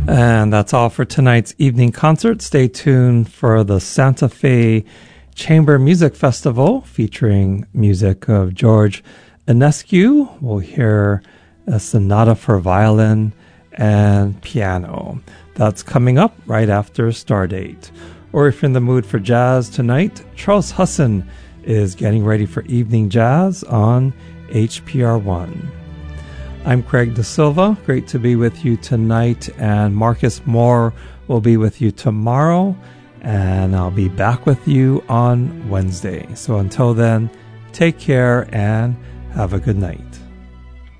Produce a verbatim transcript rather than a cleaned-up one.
And that's all for tonight's evening concert. Stay tuned for the Santa Fe Chamber Music Festival featuring music of George Enescu. We'll hear a sonata for violin and piano. That's coming up right after Stardate. Or if you're in the mood for jazz tonight, Charles Husson is getting ready for evening jazz on H P R one. I'm Craig Da Silva. Great to be with you tonight, and Marcus Moore will be with you tomorrow, and I'll be back with you on Wednesday. So until then, take care and have a good night.